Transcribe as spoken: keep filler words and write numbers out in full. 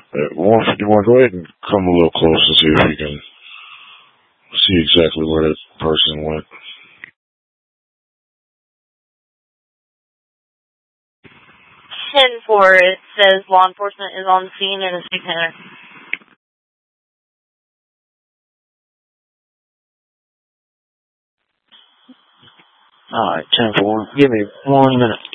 At one fifty-one, go ahead and come a little closer to see if we can see exactly where that person went. ten four, it says law enforcement is on scene in a state center. Alright, ten four. Give me one minute.